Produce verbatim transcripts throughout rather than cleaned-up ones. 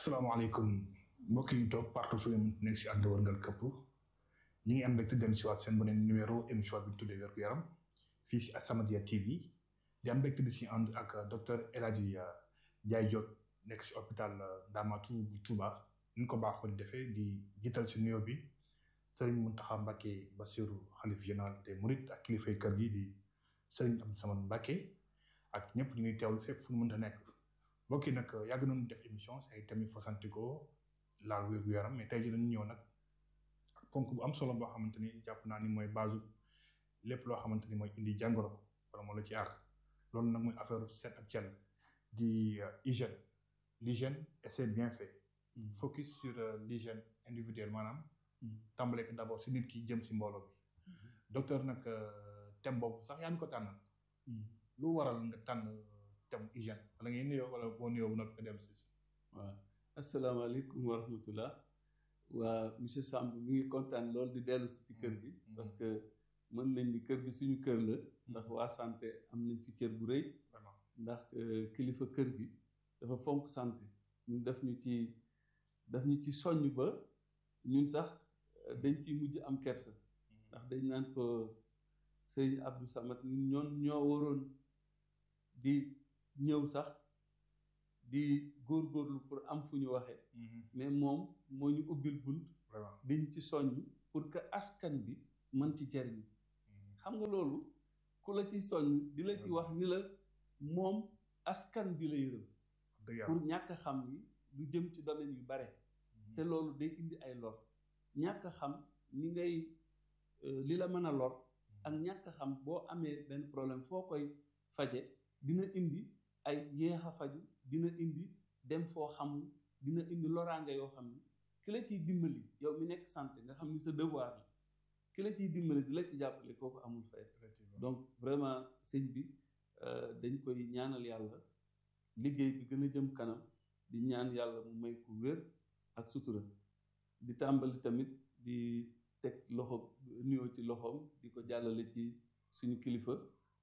asalaamaaleykum mbokk yi toog partout fu ngeen nekk si àdduna wërngal këpp ñi ngi am rek dem si waat seen beneen numéro émission bi ñu tuddee wér gu yaram fii si As-Samadiyya T V di am mbégte di si ànd ak docteur El Hadji Ndiaye Diop nekk si hôpital Ndamatou bu Touba ni ñu ko baaxoo di defee di jiital si nuyoo bi Serigne Mountakha Mbacké Bassirou xalif général des Mourides ak kilifay kër gi di Serigne Abdou Samad Mbacké ak ñëpp ñu ngi teewlu fépp fu mu mënta nekk. mbokk yi nag yàgg nañu def émission si ay thèmes yu fasantikoo laal wér gu yaram mais tey jii dañu ñëw nag ak ponk bu am solo boo xamante ni jàpp naa ni mooy base lépp loo xamante ni mooy indi jàngoro wala moo la ci aar loolu nag mooy affaire set ak cell di hygiène l'hygiène et ses bienfaits. Mm. Focus sur uh, l'hygiène individuelle maanaam. Mm. tàmbale ko d'abord si nit ki jëm si mbooloo bi. Mm-hmm. docteur nag thème boobu sax yaa ngi ko tànnal. Mm. lu waral nga tànn. tam hygiène wala ngay nuyoo wala boo nuyoo bu noppi nga dem si. waaw asalaamaaleykum wa rahmatullah waa monsieur Samb mi ngi kontaan lool di dellu si ci kër gi. parce que mën nañ ni kër gi suñu kër la. ndax waa santé am nañ fi cër bu rëy. ndax kilifa kër gi dafa fonk santé ñun daf ñu ci daf ñu ci soññ ba ñun sax dañ ciy mujj am kersa. ndax dañ naan ko sëñ Abdou Samad ñun ñoon ñoo waroon di. ñëw sax di góorgóorlu pour am fu ñu waxee. mais moom moo ñu ubbil bunt. diñ ci soññ pour que askan bi mën ci jariñ. xam nga loolu ku la ci soññ di la ci wax ni la moom askan bi la yërëm. pour ñàkk xam ni lu jëm ci domaine yu bare. te loolu day indi ay lor. ñàkk xam ni ngay li la mën a lor. ak ñàkk xam boo amee benn problème foo koy faje dina indi. ay yéex a faju dina indi dem foo xamul dina indi loraange yoo xam ni ki la ciy dimbali yow mi nekk santé nga xam ni sa devoir la ki la ciy dimbali di la ci jàppale kooku amul fay. donc vraiment sëñ bi dañ koy ñaanal yàlla liggéey bi gën a jëm kanam di ñaan yàlla mu may ko wér ak sutura di tàmbali tamit di teg loxo nuyoo ci loxoom di ko jàllale ci suñu kilifa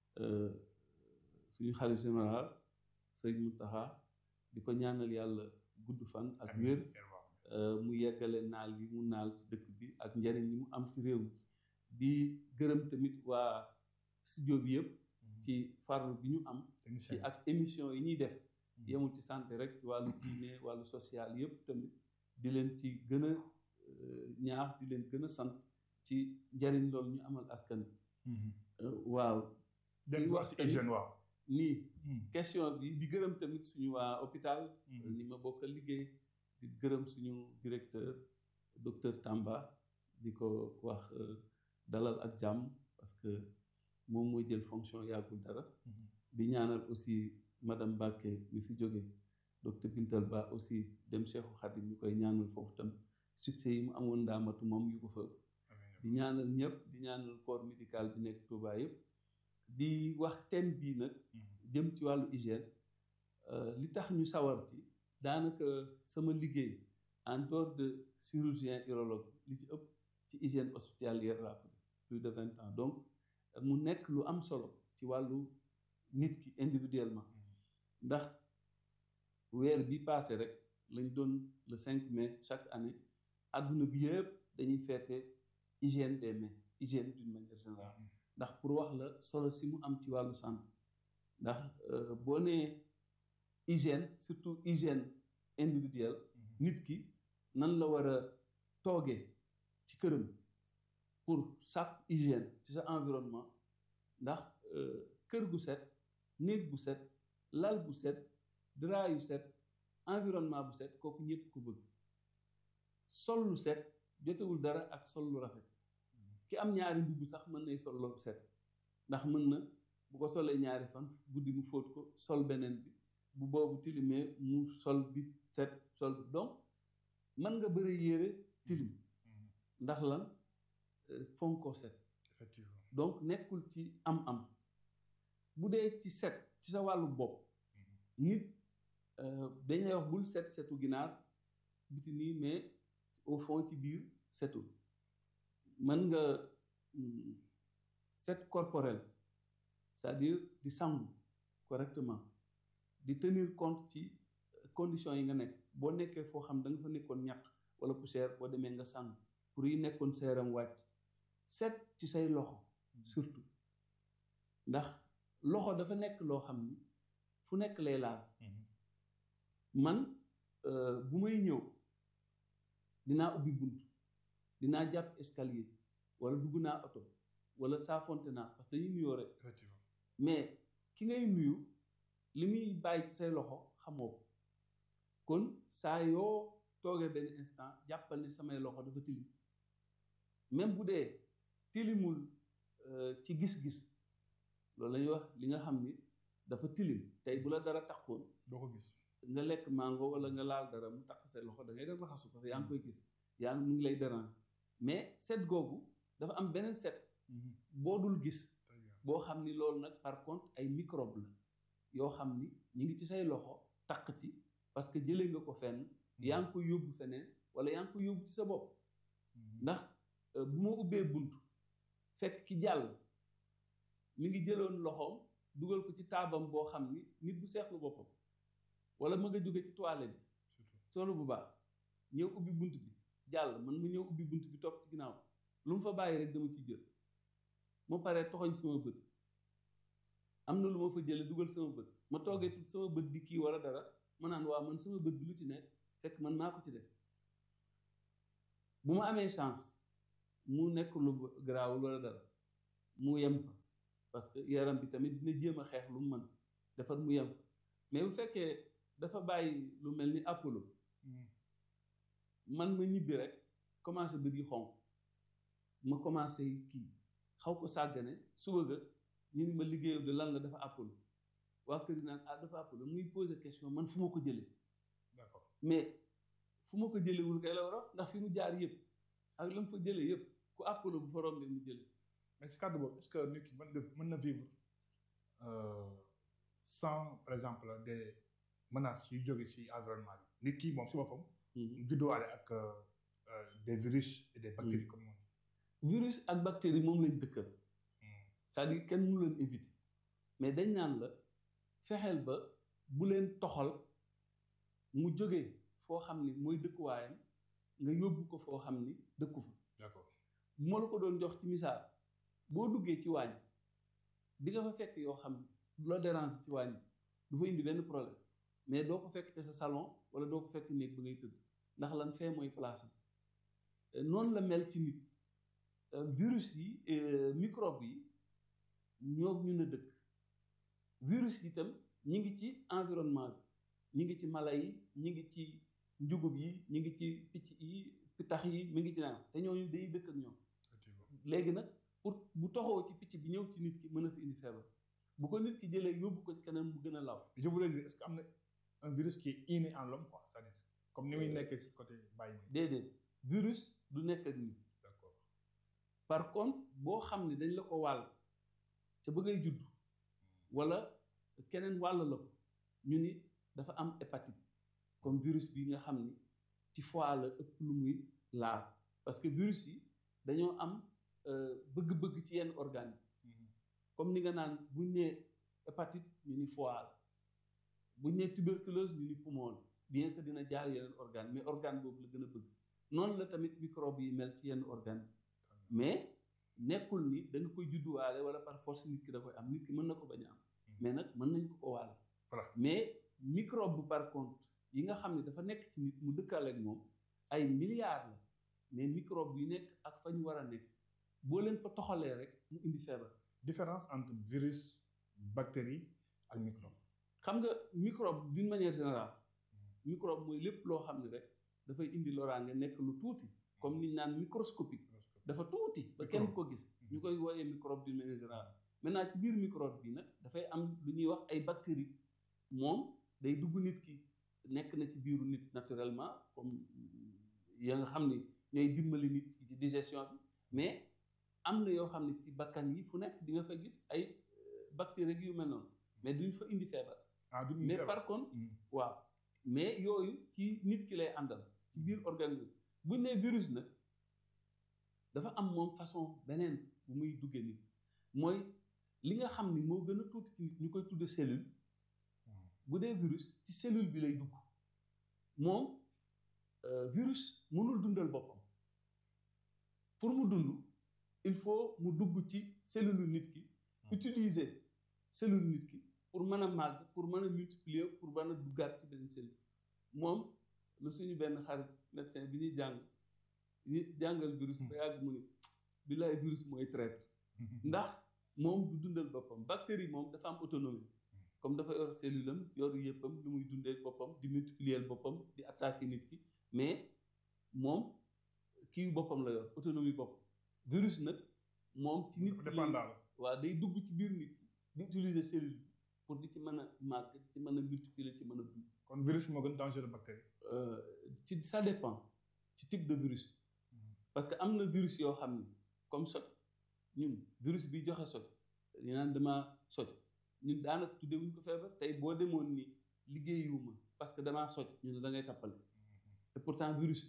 suñu xalif général sëñ Mountakha di ko ñaanal yàlla gudd fan ak wér mu yeggale naal yi mu naal ci dëkk bi ak njariñ yi mu am ci réew mi di gërëm tamit waa studio bi yëpp ci farlu bi ñu am ci ak émission yi ñuy def yemul ci santé rek ci wàllu diine wàllu social yëpp tamit di leen ci gën a ñaax di leen gën a sant ci njariñ loolu ñu amal askan bi waaw di wax ci hygiène waaw nii question bi di gërëm tamit suñu waa hôpital ni ma bokkal liggéey di gërëm suñu directeur docteur Tamba di ko wax dalal ak jàmm parce que moom mooy jël fonction yàggul dara di ñaanal aussi madame Mbacké mi fi jógee docteur Bintal Ba aussi dem Cheikhou Khadim ñu koy ñaanal foofu tam succès yi mu amoon Ndaamatu moom yu ko fa di ñaanal ñëpp di ñaanal corps médical bi nekk Touba yëpp di wax thème bii nag jëm ci wàllu hygiène li tax ñu sawar ci daanaka sama liggéey en dehors de chirurgien urologue li ci ëpp ci hygiène hospitalière laa ko def plus de vingt ans donc mu nekk lu am solo ci wàllu nit ki individuellement ndax weer bi passé rek lañ doon le cinq mai chaque année adduna bi yëpp dañuy feete hygiène des mains hygiène d'une manière générale ndax pour wax la solo si mu am ci wàllu santé ndax boo nee hygiène surtout hygiène individuelle nit ki nan la war a toogee ci këram pour chaque hygiène ci sa environnement ndax kër gu set néeg bu set lal bu set drap yu set environnement bu set kooku ñëpp ko bëgg sol lu set jotewul dara ak sol lu rafet ki am ñaari mbubb sax mën nay sol lu set ndax mën na bu ko solee ñaari fan guddi mu fóot ko sol beneen bi bu boobu tilimee mu sol bi set sol bi donc mën nga bëre yére tilim ndax lan fonkoo set effectivement donc nekkul ci am-am bu dee ci set ci sa wàllu bopp nit dañuy wax bul set setu ginaar biti nii mais au fond ci biir setul mën nga set corporel c'est-à-dire di sangu correctement di tenir compte ci conditions yi nga nekk boo nekkee foo xam da nga fa nekkoon ñàkk wala poussière boo demee nga sang pour yi nekkoon sa yaram wàcc set ci say loxo surtout ndax loxo dafa nekk loo xam ni fu nekk lay laal man bu may ñëw dinaa ubbi bunt dinaa jàpp escalier wala dugg naa oto wala saafonte naa parce que dañuy nuyoo rek mais ki ngay nuyu li muy bàyyi ci say loxo xamoo ko kon saa yoo toogee benn instant jàppal ne samay loxo dafa tilim même bu dee tilimul ci gis-gis loolu la ñuy wax li nga xam ni dafa tilim tey bu la dara taxoon doo ko gis nga lekk mango wala nga laal dara mu tax say loxo da ngay dem raxasu parce que yaa ngi koy gis yaa ngi mu ngi lay déranger mais set googu dafa am beneen set boo dul gis boo xam ni loolu nag par contre ay microbe la yoo xam ni ñi ngi ci say loxo taq ci parce que jëlee nga ko fenn yaa ngi koy yóbbu feneen wala yaa ngi koy yóbbu ci sa bopp ndax bu ma ubbee bunt fekk ki jàll mi ngi jëloon loxoom dugal ko ci taabam boo xam ni nit bu seexlu boppam wala ma nga jóge ci toilette bi solo bu baax ñëw ubbi bunt bi jàll man ma ñëw ubbi bunt bi topp ci ginnaaw lu mu fa bàyyi rek dama ciy jël moo paree toxoñ sama bët am na lu ma fa jële dugal sama bët ma toogee tut sama bët di kii wala dara ma naan waaw man sama bët bi lu ci nekk fekk man maa ko ci def bu ma amee chance mu nekk lu garaawul wala dara mu yem fa parce que yaram bi tamit dina jéem a xeex lu mu mën defar mu yem fa mais bu fekkee dafa bàyyi lu mel ni Apollo man ma ñibbi rek commencé bët yi xonq ma commencé kii xaw ko sàggane suba ga ñu ni ma liggéeyu de lan la dafa Apollo waa kër yi naan ah dafa Apollo muy poser question man fu ma ko jëlee d'accord mais fu ma ko jëlewul kay la war a ndax fi mu jaar yëpp ak la mu fa jëlee yëpp ku Apollo bu fa rombee mu jëlee mais si cadre boobu est-ce que nit ki mën na mën na vivre sans par exemple des menaces yu jóge si environnement bi nit ki moom si boppam juddowaale ak des virus et des bactéries comme moom virus ak bactéries moom lañ dëkkal c'est-à-dire kenn mënu leen éviter mais dañ naan la fexeel ba bu leen toxal mu jóge foo xam ni mooy dëkkuwaayam nga yóbbu ko foo xam ni dëkku fa d'accord bu ma la ko doon jox ci misaal boo duggee ci waañ di nga fa fekk yoo xam du la dérange ci waañ du fa indi benn problème mais doo ko fekk ci sa salon wala doo ko fekk néeg ba ngay tëdd ndax lan fee mooy place noonu la mel ci nit virus yi microbe yi ñoo ñu na dëkk virus yi itam ñi ngi ci environnement bi ñi ngi ci mala yi ñi ngi ci njugub yi ñi ngi ci picc yi pitax yi mi ngi ci naan te ñooñu day dëkk ak ñoom léegi nag pour bu toxoo ci picc bi ñëw ci nit ki mën a fi indi feebar bu ko nit ki jëlee yóbbu ko ci keneen mu gën a law. je voulais dire est-ce que am na un virus qui est inné en l'homme quoi c'est-à-dire comme ni muy nekkee ci côté bàyyi ma. déedéet virus du nekk ak nit. d'accord par contre boo xam ne dañ la ko wàll ca ba ngay judd wala keneen wàll la ko ñu ni dafa am hépatite comme virus bi nga xam ni ci foie la ëpp lu muy laal parce que virus yi dañoo am bëgg-bëgg ci yenn organes yi comme ni nga naan buñ nee hépatite ñu ni foie la buñ nee tuberculose ñu ni poumon la bien que dina jaar yeneen organe mais organe boobu la gën a bëgg noonu la tamit microbe yi mel ci yenn organe mais nekkul ni da nga koy judduwaale wala par force nit ki da koy am nit ki mën na ko bañ a am mais nag mën nañ ko ko waale mais microbe bu par contre yi nga xam ne dafa nekk ci nit mu dëkkaale ak moom ay milliards la mais microbe yi nekk ak fa ñu war a nekk boo leen fa toxalee rek mu indi feebar. différence entre virus bactérie ak microbe. xam nga microbe d'une manière générale microbe mooy lépp loo xam ne rek dafay indi loraange nekk lu tuuti comme ni ñu naan microscopique dafa tuuti ba kenn ko gis ñu koy wooyee microbe d'une manière générale maintenant ci biir microbe bi nag dafay am lu ñuy wax ay bactéries moom day dugg nit ki nekk na ci biiru nit naturellement comme ya nga xam ni ñooy dimbali nit ci digestion bi mais am na yoo xam ne ci bakkan yi fu nekk di nga fa gis ay bactéries yu mel noonu mais duñ fa indi feebar. ah duñ mais par contre waaw mais yooyu ci nit ki lay àndal ci biir organisme buñ nee virus nag dafa am moom façon beneen bu muy duggee nit mooy li nga xam ni moo gën a tuuti ci nit ñu koy tudde cellule bu dee virus ci cellule bi lay dugg moom virus mënul dundal boppam pour mu dund il faut mu dugg ci cellule nit ki utiliser cellule nit ki pour mën a màgg pour mën a multiplier pour mën a duggaat ci benn cellule moom lu suñu benn xarit médecin bi ñuy jàng ñi jàngal virus ba yàgg mu ni billaay virus mooy traître ndax moom du dundal boppam bactérie moom dafa am autonomie comme dafa yor cellule am yor yëppam lu muy dundee boppam di multiplier boppam di attaquer nit ki mais moom kii boppam la yor autonomie boppam virus nag moom ci nit ki waaw day dugg ci biir nit ki di utiliser cellule bi pour di ci mën a màgg di ci mën a multiplier ci mën a dund kon virus moo gën dangereux bactérie ci ça dépend ci type de virus parce que am na virus yoo xam ni comme soj ñun virus bi joxe soj ñu naan dama soj ñun daanaka tuddee wuñ ko feebar tey boo demoon ni liggéeyuma parce que damaa soj ñu ne da ngay tappale et pourtant virus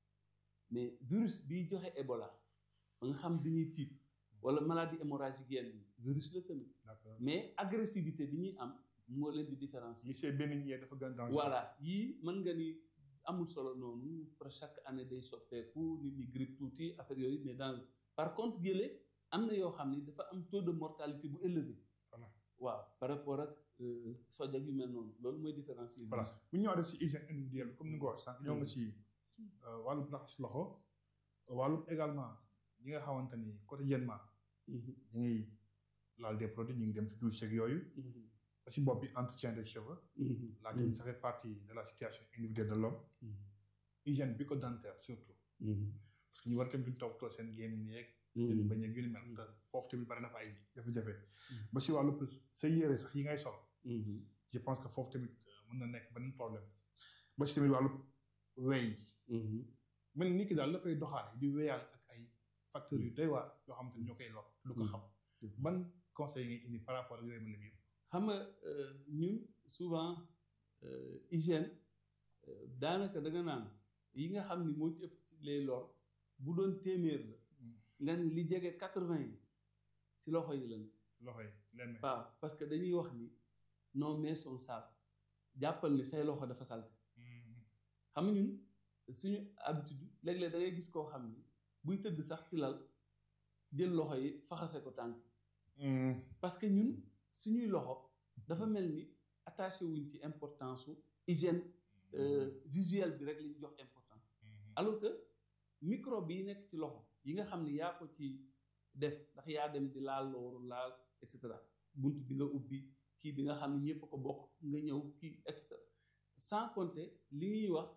mais virus bi joxe Ebola ba nga xam dañuy tiit wala maladie hémorragique yenn virus la tamit mais agressivité bi ñuy am moo leen di différence yi c'est benn ñee dafa gën danger voilà yii mën nga ni amul solo noonu pour chaque année day soppeeku nit ñi grippe tuuti affaire yooyu mais dans par contre yële am na yoo xam ni dafa am taux de mortalité bu élevé waaw par rapport ak soj ak yu mel noonu loolu mooy différence yi voilà bu ñu ñëwaatee si hygiène individuelle comme ni nga ko wax sànq ñoo nga si wàllum raxas loxo wàllum également ñi nga xamante ni quotidiennement ñu ngi laal des produits ñu ngi dem si douche ak yooyu si bopp bi entretien des cheveux la tenue ça fait partie de la situation individuelle de l'homme hygiène bucco-dentaire surtout parce que ñu war tamit duñ toppatoo seen gémmiñ yeeg seen bañ ak yu ni mel te foofu tamit bari na fa ay jafe-jafe ba si wàllu plus sa yére sax yi ngay sol je pense que foofu tamit mën na nekk benn problème ba si tamit wàllu wey mel ni ki daal dafay doxaale di weyal ak ay facteurs yu doy waar yoo xamante ni ñoo koy lor lu ko xam ban conseil ngay indi par rapport ak yooyu ma lim yëpp xam nga ñun souvent hygiène daanaka da nga naan yi nga xam ni moo ci ëpp ci lay lor bu doon téeméer la nga ni li jege quatre-vingts yi ci loxo yi la ne loxo yi leen waaw parce que dañuy wax ni nos mains sont sales jàppal ni say loxo dafa salte xam nga ñun suñu habitude léeg-léeg da ngay gis koo xam ni buy tëdd sax ci lal jël loxo yi faxase ko tànk parce que ñun suñuy loxo dafa mel ni attaché wuñ ci importance su hygiène visuelle bi rek li ñu jox importance alors que microbe yi nekk ci loxo yi nga xam ne yaa ko ci def ndax yaa dem di laal looru laal et cetera bunt bi nga ubbi kii bi nga xam ne ñëpp ko bokk nga ñëw kii et cetera sans compter li ñuy wax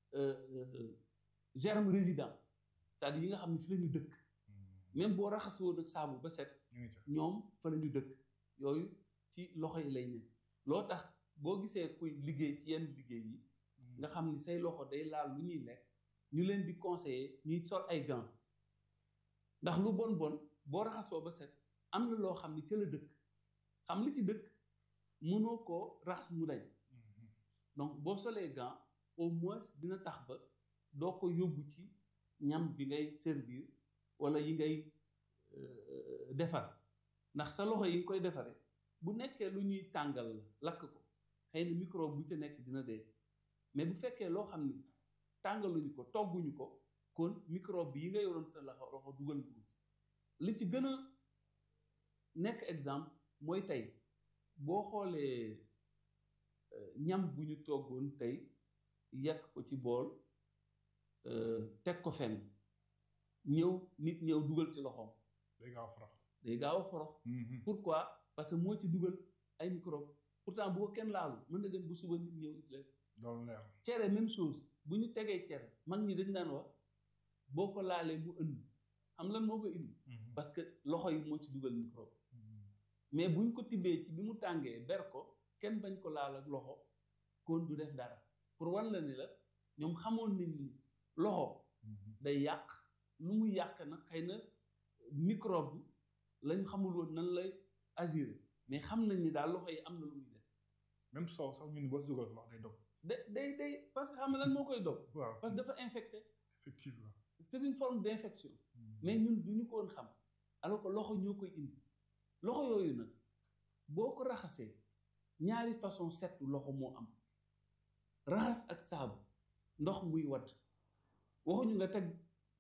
germe résident c'est-à-dire yi nga xam ne fi la ñu dëkk même boo raxasoo nag saabu ba set ñoom fa la ñu dëkk yooyu ci loxo yi lay nekk loo tax boo gisee kuy liggéey ci yenn liggéey yi nga xam ni say loxo day laal lu ñuy lekk ñu leen di conseiller ñuy sol ay gants ndax lu bon bon boo raxasoo ba set am na loo xam ni ca la dëkk xam li ci dëkk mënoo koo raxas mu dañ donc boo solee gants au moins dina tax ba doo ko yóbbu ci ñam bi ngay servir wala yi ngay defar ndax sa loxo yi nga koy defaree bu nekkee lu ñuy tàngal la lakk ko xëy na microbe bu ca nekk dina dee mais bu fekkee loo xam ni tàngaluñu ko togguñu ko kon microbe bi yi nga yoroon sa loxo loxo dugal ko ci li ci gën a nekk exemple mooy tey boo xoolee ñam bu ñu toggoon tey yekk ko ci bool teg ko fenn ñëw nit ñëw dugal ci loxoom day gaaw a forox day gaaw a forox pourquoi parce que moo ci dugal ay microbe pourtant bu ko kenn laalu mën na dem bu suba nit ñëw it leen loolu leer cere même chose bu ñu tegee cere mag ñi dañ daan wax boo ko laalee mu ënd xam lan moo ko indi parce que loxo yi moo ci dugal microbe mais buñ ko tibbee ci bi mu tàngee ber ko kenn bañ ko laal ak loxo kon du def dara pour wan la ni la ñoom xamoon nañ ni loxo day yàq lu muy yàq nag xëy na microbe lañ xamul woon nan lay agir mais xam nañ ni daal loxo yi am na lu muy def même soow sax ñu ni boo si dugal loxo day dog da day day parce que xam nga lan moo koy dog waaw parce que dafa infecté effectivement c'est une forme d'infection mais ñun duñu ko woon xam alors que loxo ñoo koy indi loxo yooyu nag boo ko raxasee ñaari façon setu loxo moo am raxas ak saabu ndox muy wadd waxuñu nga teg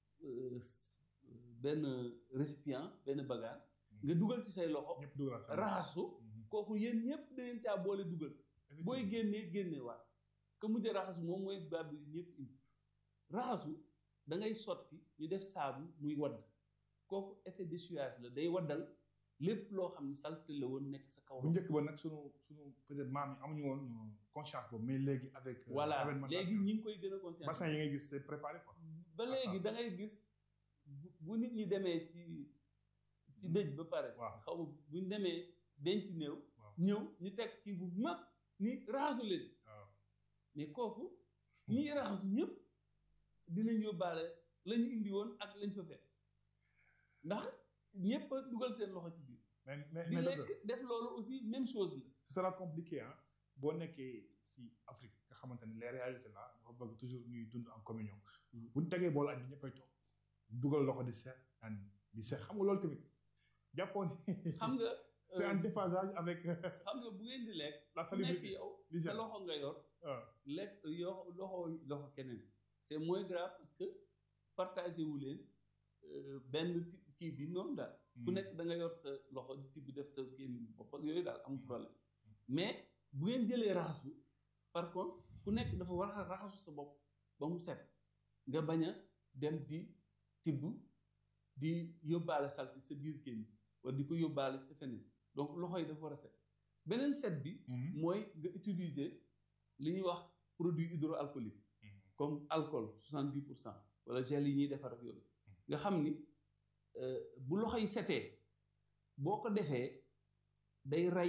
benn récipient benn bagaan nga dugal ci say loxo ñëpp dugal raxasu kooku yéen ñëpp dangeen caa boole dugal booy génnee génne waat que mujj raxasu moom mooy baab bi ñëpp indi raxasu da ngay sotti ñu def saabu muy wadd kooku effet d'essuyage la day waddal lépp loo xam ne salte la woon nekk sa kaw. bu njëkk ba nag sunu sunu peut-être maam yi amuñu woon conscience boobu mais léegi avec. voilà léegi ñi ngi koy gën a conscience. bassin yi ngay gis c'est préparé quoi. ba léegi da ngay gis bu nit ñi demee ci ci dëj ba pare. waaw xaw ma bu ñu demee denc néew. ñëw ñu teg kii bu mag ni raxasu leen. waaw mais kooku ñi raxasu ñëpp dinañ yóbbaale la ñu indi woon ak lañ fa fekk ndax. ñëpp a dugal seen loxo ci biir. mais mais di lekk def loolu aussi même chose la. ce sera compliqué ah boo nekkee si Afrique nga xamante ne les réalités là dafa bëgg toujours ñuy dund en communion. bu ñu tegee boolu añ bi ñëppay toog dugal loxo di seet an di seet xam nga loolu tamit jàppoon. xam nga c'est un déphasage avec. xam nga bu ngeen di lekk. la salubrité nekk yow sa loxo nga yor. lekk yoo loxo loxo keneen. c'est moins grave parce que partagé wu leen benn kii bi noonu daal. ku nekk da nga yor sa loxo di tibb def sa kii bopp ak yooyu daal amul problème mais bu ngeen jëlee raxasu par contre ku nekk dafa war a raxasu sa bopp ba mu set nga bañ a dem di tibb di yóbbaale salti sa biir kii bi wala di ko yóbbaale sa feneen donc loxo yi dafa war a set beneen set bi. mooy nga utiliser li ñuy wax produit hydroalcoolique. comme alcool soixante-dix pour cent wala gel yi ñuy defar ak yooyu nga xam ni. bu loxo yi setee boo ko defee day rey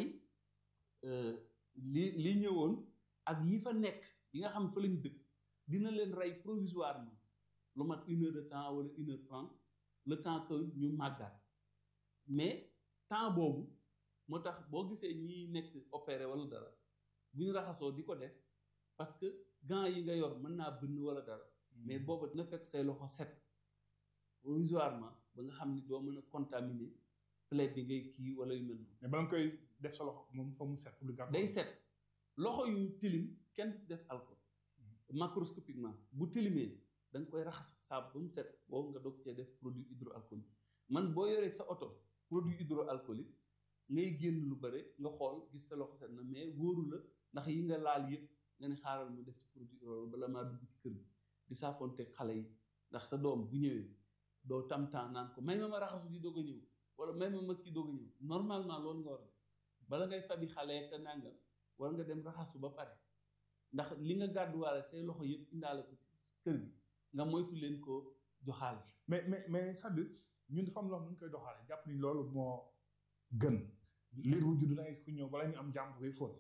li li ñëwoon ak yi fa nekk yi nga xam fa lañu dëkk dina leen rey provisoirement lu mat une heure de temps wala une heure trente le temps que ñu màggaat mais temps boobu moo tax boo gisee ñi nekk opéré wala dara bu ñu raxasoo di ko def parce que gants yi nga yor mën naa bënn wala dara mais boobu dina fekk say loxo set provisoirement ba nga xam ni doo mën a contaminer plaie bi ngay kii wala yu mel noonu. mais ba nga koy def sa loxo moom fa mu set obligatoire. day set loxo yu tilim kenn du ci def alcool. macroscopiquement bu tilimee da nga koy raxas saabu ba mu set boobu nga doog cee def produit hydroalcoolique man boo yoree sa oto produit hydroalcoolique ngay génn lu bare nga xool gis sa loxo set na mais wóoru la ndax yi nga laal yëpp nga ne xaaral mu def ci produit loolu bala maa dugg ci kër gi di saafoonteeg xale yi ndax sa doom bu ñëwee. doo tam temps naan ko may ma ma raxasu di doog a ñëw wala may ma ma kii doog a ñëw normalement loolu nga war a def bala ngay fabi xale ka nangam war nga dem raxasu ba pare ndax li nga gàdduwaale say loxo yëpp indaale ko ci kër gi nga moytu leen ko joxaale. mais mais mais c'est-à-dire ñun dafa am loo xam ne ñu koy doxaale jàpp ni loolu moo gën liir wu judd dangay ku ñëw bala ñu am jàmm koy fóot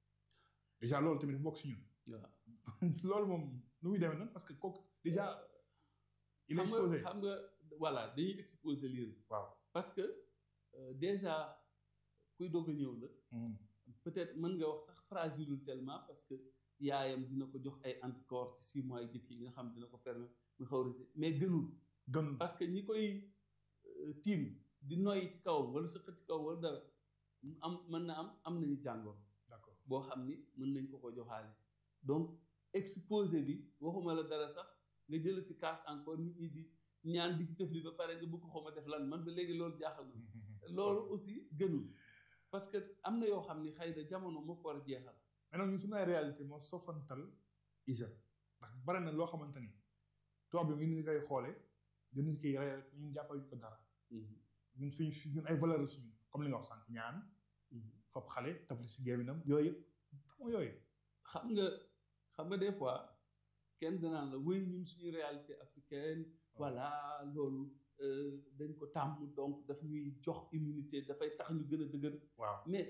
déjà loolu tamit dafa bokk si ñun. waaw loolu moom nu muy demee noonu parce que kooku déjà. il est exposé xam nga voilà dañuy exposé liir waaw parce que euh, déjà kuy doog a ñëw la. peut-être mën nga wax sax fragile tellement parce que yaayam dina ko jox ay anticorps ci six mois yi jëkk yi nga xam dina ko permettre mu xaw a mais gënul. gënul parce que ñi koy tiim di noyyi ci kaw wala sëqat ci kaw wala dara am mën na am am nañu jàngoro. d'accord boo xam ni mën nañ ko ko joxaale donc exposé bi waxuma la dara sax. nga jëlati kaas encore nit ñi di ñaan di ci def li ba pare nga bëgg xaw ma def lan man ba léegi loolu jaaxal na loolu aussi gënul parce que am na yoo xam ni xëy na jamono moo ko war a jeexal. mais nag ñun suñu ay réalité moo sofantal hygiène ndax bari na loo xamante ni tubaab bi ñu ngi koy xoolee dañu koy rey ñun jàppale ko dara. ñun suñ ñun ay valeur la suñu comme li nga wax sànq ñaan. fab xale tafli si géeminam yooyu yëpp xam nga yooyu. xam nga xam nga des fois. kenn danaan la wéy ñun suñu réalité africaine voilà loolu dañ ko tàmm donc daf ñuy jox immunité dafay tax ñu gën a dëgër waaw mais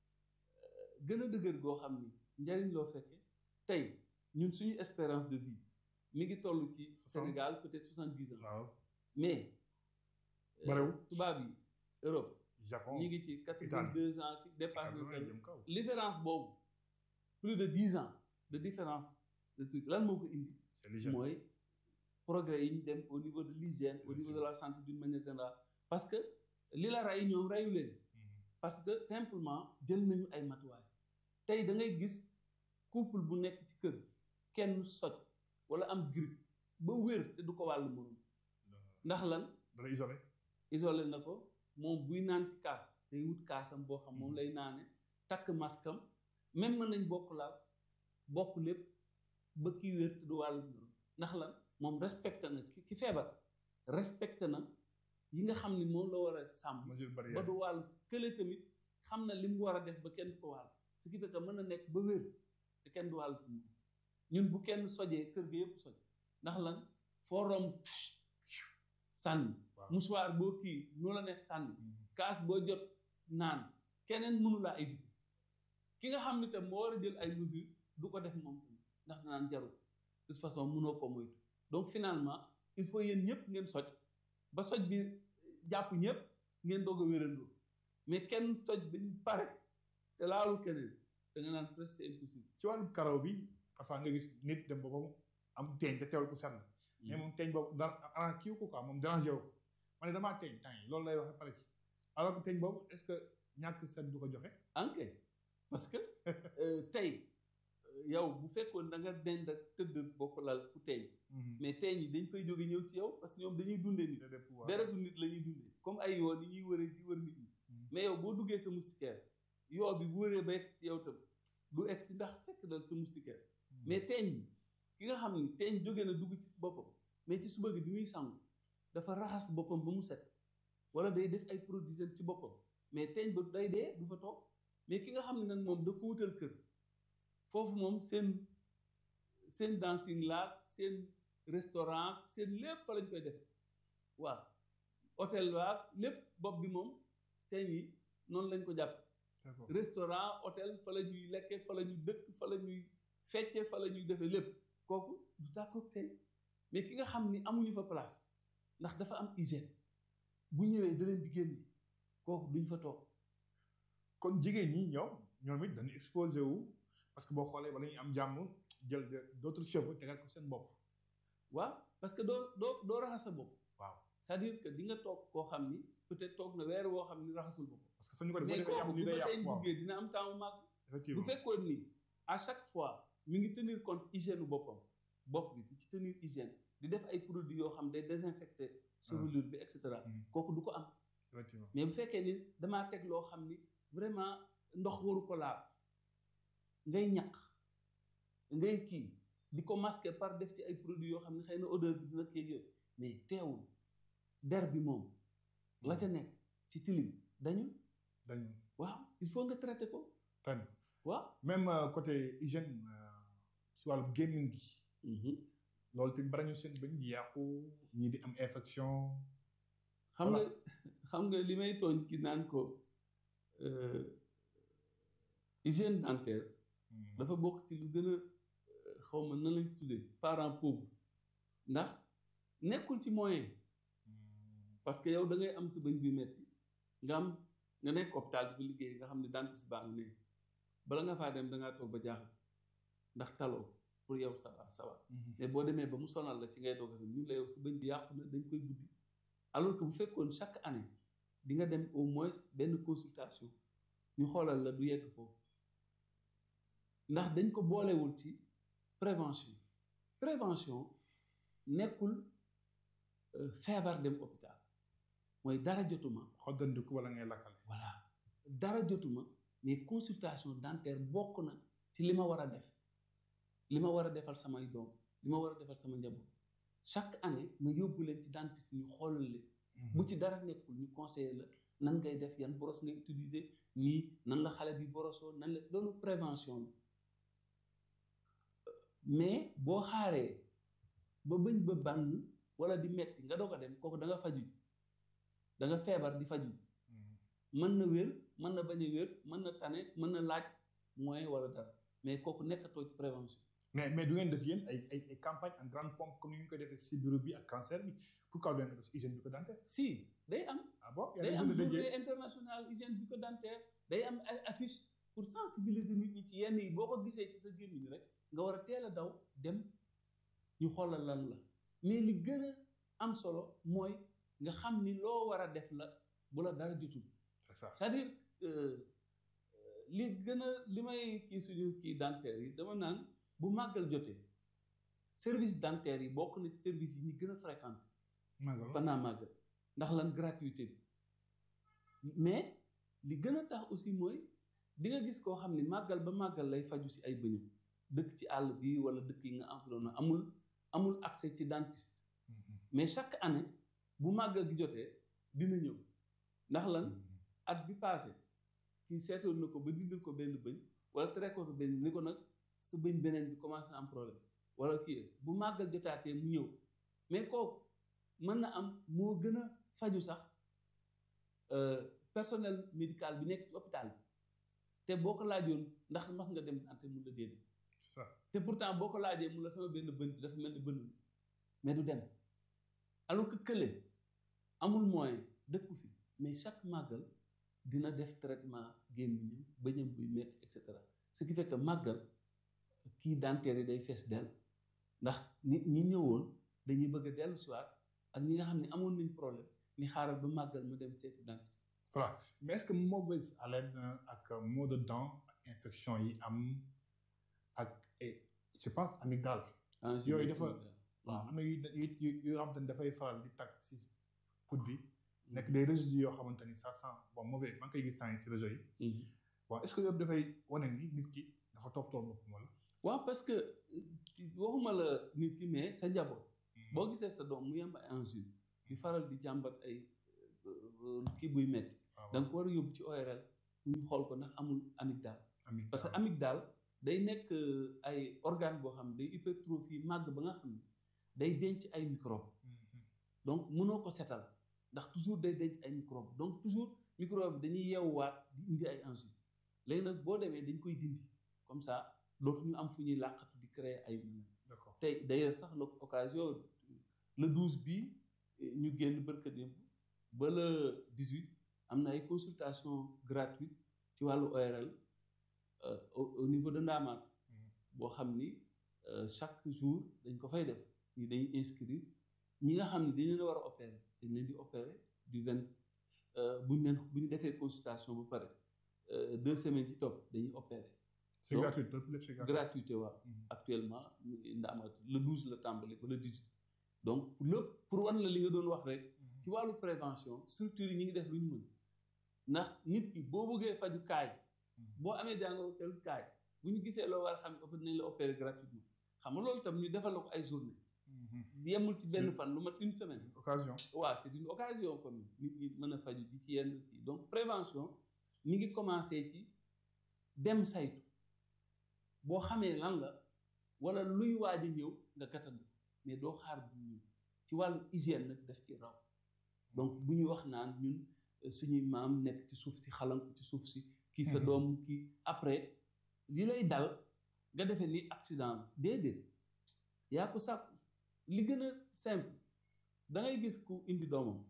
gën a dëgër goo xam ni njariñ loo fekke tey ñun suñu espérance de vie mi ngi toll ci Sénégal peut-être soixante-dix ans waaw mais barewul tubaab yi Europe Japon ñi ngi ci quatre-vingt-deux ans ki dépasse na différence boobu plus de dix ans de différence de truc lan moo ko indi mooy progrès yi ñu dem au niveau de l'hygiène au niveau de la santé d'une manière générale parce que li la rey ñoom reyu leen parce que simplement jël nañu ay matuwaay tey da ngay gis couple bu nekk ci kër kenn soj wala am grippe ba wér te du ko wàll morom ndax lan dana isolé isolé na ko moom buy naan ci kaas day wut kaasam boo xam moom lay naane takk maskam même mën nañ bokk laal bokk lépp ba kii wér te du wàll morom ndax lan moom respecté na ki feebar respecté na yi nga xam ni moom la war a sàmm ba du wàll kële tamit xam na li mu war a def ba kenn du ko wàll ce qui fait que mën na nekk ba wér te kenn du wàll si moom ñun bu kenn sojee kër gi yëpp soj ndax lan foo romb sànni mouchoir boo kii noo la neex sànni kaas boo jot naan keneen mënu laa éviter ki nga xam ni tam moo war a jël ay mesures du ko def moom tamit ndax danaan jarul de toute façon mënoo ko moytu donc finalement il faut yéen ñëpp ngeen soj ba soj bi jàpp ñëpp ngeen doog a wérandoo mais kenn soj bañ pare te laalu keneen da nga naan presque c'est impossible. ci wàllu karaw bi parfois nga gis nit dem ba mu am teeñ te teewal ko sànn mais moom teeñ boobu dara arrangé kii ko quoi moom dérangé wu ko ma ne damaa teeñ temps yi loolu lay wax pare ci alors que teeñ boobu est-ce que ñàkk set du ko joxe. ok parce que tey yow bu fekkoon da nga dend ak tëdd bokk lal ku teeñ mais teeñ yi dañ fay jóge ñëw ci yow parce que ñoom dañuy dundee nit deretu nit la ñuy dundee comme ay yoo ni ñuy wëree di wër nit ñi mais yow boo duggee sa moustiquaire yoo bi bu wëree ba egg ci yow tam du egg si ndax fekk dal sa moustiquaire mais teeñ bi ki nga xam ni teeñ jóge na dugg ci boppam mais ci suba gi bi muy sangu dafa raxas boppam ba mu set wala day def ay produits d'hygiène ci boppam mais teeñ ba day dee du fa toog mais ki nga xam ne nag moom da ko wutal kër foofu moom seen seen dancing laak seen restaurant seen lépp fa lañ koy defee waaw hôtel waak lépp bopp bi moom teeñ yi noonu lañ ko jàppe restaurant hôtel fa la ñuy lekke fa la ñuy dëkk fa la ñuy fecce fa la ñuy defee lépp kooku du tàkkoog teeñ mais ki nga xam ni amuñu fa place ndax dafa am hygiène bu ñëwee da leen di génne kooku duñ fa toog kon jigéen ñi ñoom ñoom it dañuy exposé wu parce que boo xoolee wala ñu am jàmm jël d'autres cheveux tegal ko seen bopp waaw parce que doo doo doo raxas sa bopp waaw c'est-à-dire que di nga toog koo xam ni peut-être toog na weer woo xam ni raxasul bopp parce que suñu ko mais kooku bu fa teeñ duggee dina am temps màgg bu fekkoon ni à chaque fois mi ngi tenir compte hygiène boppam bopp bi di ci tenir hygiène di def ay produits yoo xam day désinfecter chevelure bi et cetera kooku du ko am mais bu fekkee ni damaa teg loo xam ni vraiment ndox waru ko laal ngay ñaq ngay kii di ko masquer par def ci ay produits yoo xam ne xëy na odeur bi dina kii yooyu mais teewul der bi moom la ca nekk ci tilim dañu dañu waaw il faut nga traiter ko tan waaw même côté hygiène si wàllu gémmiñ gi loolu te bari ñu seen bañ di yàqu ñii di am infection xam nga xam nga li may tooñ ki naan ko hygiène dentaire dafa bokk ci lu gën a xaw ma nan lañ ko tuddee parent pauvre ndax nekkul ci moyen parce que yow da ngay am sa bëñ bi metti nga am nga nekk hôpital di fa liggéey nga xam ne dentiste baa ngi ne bala nga faa dem da ngaa toog ba jaaxal ndax taloo pour yow ça va ça va mais boo demee ba mu sonal la ci ngay doog a ñu la yow sa bëñ bi yàqu na dañ koy buddi alors que bu fekkoon chaque année di nga dem au moins benn consultation ñu xoolal la du yegg foofu ndax dañ ko boolewul ci prévention prévention nekkul feebar dem hôpital mooy dara jotuma xoddandiku wala ngay lakkale voilà dara jotuma mais consultation dentaire bokk na ci li ma war a def li ma war a defal samay doom li ma war a defal sama njaboot chaque année ma yóbbu leen ci dentiste ñu xoolal leen bu ci dara nekkul ñu conseiller la nan ngay def yan brosse ngay utiliser nii nan la xale bi borosoo nan la loolu prévention la mais boo xaaree ba bëñ ba bànn wala di metti nga doog a dem kooku da nga faju ji da nga feebar di faju ji mën na wér mën na bañ a wér mën na tane mën na laaj moyen wala dara mais kooku nekkatoo ci prévention mais mais du ngeen def yéen ay ay ay campagne en grande pompe comme ni ngeen koy defee si bureau bi ak cancer bi pourquoi du ngeen def si hygiène bucco-dentaire si day am ah bon day am journée internationale hygiène bucco-dentaire day am ay affiche pour sensibiliser nit ñi ci yenn yi boo ko gisee ci sa gémmiñ rek nga war a teel a daw dem ñu xoolal lan la mais li gën a am solo mooy nga xam ni loo war a def la bu la dara jotul c'est-à-dire li gën a li may kii suñu kii dentaire yi dama naan bu màggal jotee service dentaire yi bokk na ci service yi ñu gën a fréquenté Màggal pendant màggal ndax lan gratuité bi mais li gën a tax aussi mooy di nga gis koo xam ne màggal ba màggal lay faju si ay bëñam dëkk ci àll bi wala dëkk yi nga environnement amul amul accès ci dentiste mais chaque année bu màggal gi jotee dina ñëw ndax lan at bi passé kii seetoon na ko ba dindal ko benn bëñ wala traité ko benn ni ko nag sa bëñ beneen bi commencé am problème wala kii bu màggal jotaatee mu ñëw mais kooku mën na am moo gën a faju sax personnel médical bi nekk ci hôpital bi te boo ko laajoon ndax mas nga dem dante mun la déedéet te pourtant boo ko laajee mun la sama benn bënt dafa mel ni bënn mais du dem alors que kële amul moyen dëkku fi mais chaque màggal dina def traitement gémmiñam bëñam buy métti et cetera ce qui fait que màggal kii dentaire yi day fees dell ndax nit ñi ñëwoon dañuy bëgg a dellu siwaat ak ñi nga xam ne amoon nañ problème ni xaaral ba màggal mu dem seeti dentiste. voilà mais est-ce que mauvaise haleine ak maux de dents ak infection yi am ak je pense amygdale. yooyu dafa waaw am na yu yu yoo xamante ni dafay faral di tag si coude bi. nekk des résidus yoo xamante ni ça sent bon mauvais maa ngi koy gis temps yi si réseau yi. waaw est-ce que yooyu dafay wane ni nit ki dafa toppatoo boppam wala. waaw parce que waxuma la nit ki mais sa njaboot. boo gisee sa doom mu yem ay angine di faral di jàmbat ay kii buy metti da nga ko war a yóbbu ci O R L pour ñu xool ko ndax amul amygdale. parce que amygdale day nekk ay organe boo xam ne day hypertrophie màgg ba nga xam ne day denc ay microbe donc mënoo ko setal ndax toujours day denc ay microbe donc toujours microbe bi dañuy yeewuwaat di indi ay angine léegi nag boo demee dañ koy dindi comme ça dootuñu am fu ñuy làqatu di créer ay d'accord tey d'ailleurs sax l'occasion le douze bii ñu génn bërka démb ba le dix-huit am na ay consultation gratuite ci wàllu O R L au niveau de Ndaamaat boo xam ni chaque jour dañ ko fay def ñi dañuy inscrire ñi nga xam ne dañ leen a war a opérer dañ leen di opérer du vingt buñ leen bu ñu defee consultation ba pare deux semaines ci topp dañuy opérer. c'est gratuit lépp c'est gratuit gratuité waaw actuellement Ndaamaat le douze la tàmbali ba le dix-huit donc pour lépp pour wan la li nga doon wax rek ci wàllu prévention structure yi ñu ngi def lu ñu mën ndax nit ki boo bëggee faju kaay boo amee jàngoro tel kaay bu ñu gisee loo war a xam ne nañ la opérer gratuitement xam nga loolu tam ñu defal la ko ay journée yemul ci benn fan lu mat une semaine occasion waaw c'est une occasion comme nit ñi mën a faju ji ci yenn kii donc prévention mi ngi commencé ci dem saytu boo xamee lan la wala luy waaj a ñëw nga gàttandu mais doo xaar bu ñëw ci wàllu hygiène nag daf ci raw donc bu ñuy wax naan ñun suñuy maam nekk ci suuf si xalank ci suuf si kii sa doom kii après li lay dal nga defee ni accident la déedéet yaa ko sàkk li gën a simple da ngay gis ku indi doomam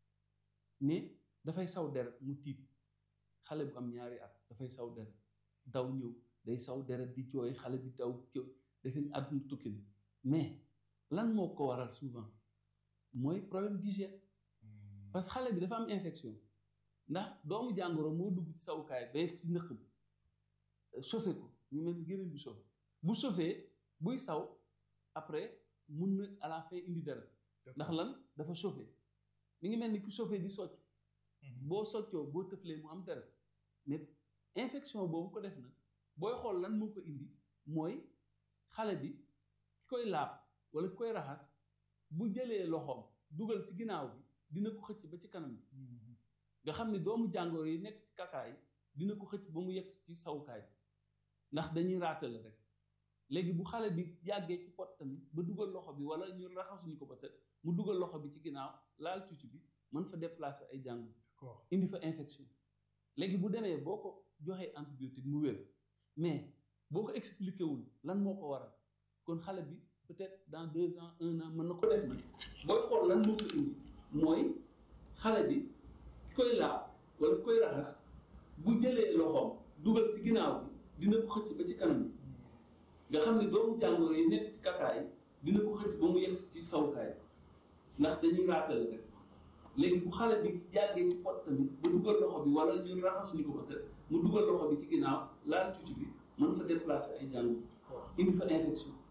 ne dafay saw deret mu tiit xale bu am ñaari at dafay saw deret daw ñëw day saw deret di jooy xale bi daw jooy defe ni àdduna tukki na mais lan moo ko waral souvent mooy problème d'hygiène parce que xale bi dafa am infection ndax doomu jàngoro moo dugg ci sawukaay ba si nëq bi chauffé ko ñu mel ni gémmiñ bi chauffé bu chauffé buy saw après mun na à la fin indi dara ndax lan dafa chauffé mi ngi mel ni ku chauffé di socc boo soccoo boo tëflee mu am dara mais infection boobu ko def nag booy xool lan moo ko indi mooy xale bi ki koy laab wala ki koy raxas bu jëlee loxoom dugal ci ginnaaw bi dina ko xëcc ba ci kanam bi nga xam ne doomu jàngoro yi nekk ci kakaay dina ko xëcc ba mu yegg ci sawukaay ndax dañuy raatale rek léegi bu xale bi yàggee ci pot tamit ba dugal loxo bi wala ñu raxasuñu ko ba set mu dugal loxo bi ci ginnaaw laal tuuti bi mën fa déplacer ay jàngoro indi fa infection léegi bu demee boo ko joxee antibiotique mu wér mais boo ko expliqué wul lan moo ko waral kon xale bi peut-être dans deux ans un an mën na ko def na booy xool lan moo ko indi mooy xale bi ki koy laab wala ki koy raxas bu jëlee loxoom dugal ci ginnaaw bi dina ko xëcc ba ci kanam bi nga xam ne doomu jàngoro yi nekk ci kakaay dina ko xëcc ba mu yegg ci sawukaay ndax dañuy raatale rek léegi bu xale bi yàggee ci pot tamit ba dugal loxo bi wala ñu raxasuñu ko ba set mu dugal loxo bi ci ginnaaw laal tuuti bi mën fa déplacer ay jàngoro indi fa infection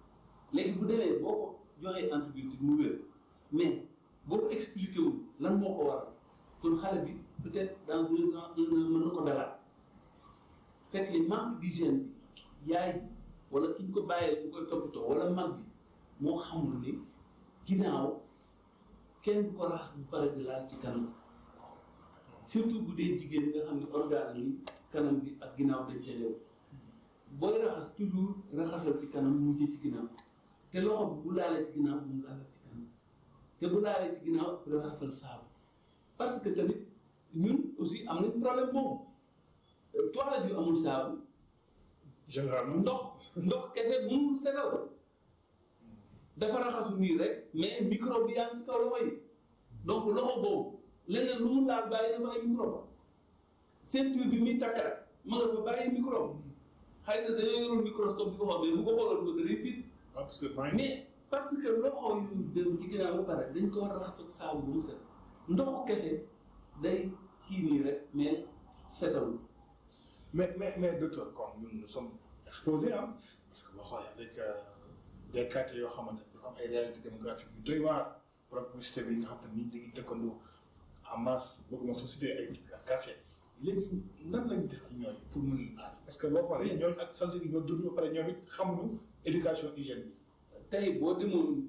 léegi bu demee boo ko joxee antibiotique mu wér mais boo ko expliqué wul lan moo ko waral kon xale bi peut-être dans deux ans un an mën na ko dalaat fekk li manque d'hygiène bi yaay ji wala ki ñu ko bàyyee bu koy toppatoo wala mag ji moo xamul ni ginnaaw kenn du ko raxas bu pare di laal ci kanam surtout bu dee jigéen nga xam ne organe yi kanam bi ak ginnaaw dañ ca lew booy raxas toujours raxasal ci kanam mujjee ci ginnaaw te loxo bi bu laalee ci ginnaaw bu mu laalal ci kanam te bu laalee ci ginnaaw après raxasal saabu parce que tamit ñun aussi am nañ problème boobu toilette yu amul saabu généralement ndox ndox kese mënul setal dafa raxasu nii rek mais microbe bi yaa ngi ci kaw loxo yi donc loxo boobu leneen lu mu laal bàyyi dafa ay microbe ceinture bi muy takk rek ma nga fa bàyyi microbe xëy na dañoo yoroon microscope bi ko xool mais bu ko xooloon ko da ngay tiit mais parce que loxo yu dem ci ginnaaw ba pare dañ ko war a raxas ak saabu bu mu set ndoxu kese day kii nii rek mais setal mais mais mais docteur comme ñun nous sommes exposés ah parce que boo xoolee avec des quartiers yoo xamante ne dafa am ay réalités démographiques yu doy waar promiscuité bi nga xam te ni dañuy dëkkandoo en masse bëgg na société ay quartier léegi nan lañ def ak ñooñu pour mën leen aar parce que boo xoolee ñooñu ak santé gi ñoo dund ba pare ñoom it xamuñu éducation hygiène bi. tey boo demoon